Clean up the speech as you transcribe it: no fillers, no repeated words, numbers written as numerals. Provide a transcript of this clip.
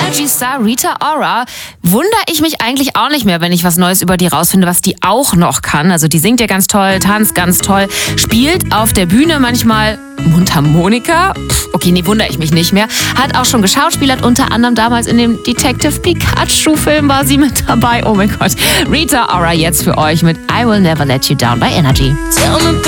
Energy-Star Rita Ora. Wundere ich mich eigentlich auch nicht mehr, wenn ich was Neues über die rausfinde, was die auch noch kann. Also die singt ja ganz toll, tanzt ganz toll, spielt auf der Bühne manchmal Mundharmonika. Okay, nee, wundere ich mich nicht mehr. Hat auch schon geschauspielert, unter anderem damals in dem Detective Pikachu-Film war sie mit dabei. Oh mein Gott. Rita Ora jetzt für euch mit I Will Never Let You Down bei Energy. Tell me,